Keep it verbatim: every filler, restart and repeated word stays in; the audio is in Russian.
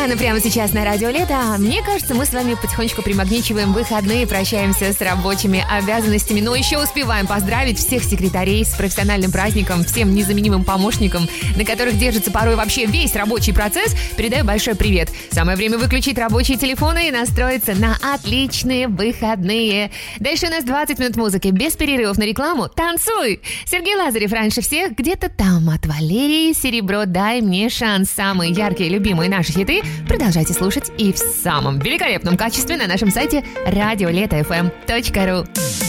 Диана прямо сейчас на Радио Лето. Мне кажется, мы с вами потихонечку примагничиваем выходные, прощаемся с рабочими обязанностями, но еще успеваем поздравить всех секретарей с профессиональным праздником, всем незаменимым помощникам, на которых держится порой вообще весь рабочий процесс. Передаю большой привет. Самое время выключить рабочие телефоны и настроиться на отличные выходные. Дальше у нас двадцать минут музыки без перерывов на рекламу. Танцуй! Сергей Лазарев раньше всех где-то там. От Валерии Серебро «Дай мне шанс». Самые яркие, любимые наши хиты продолжайте слушать и в самом великолепном качестве на нашем сайте радиолето эф эм точка ру.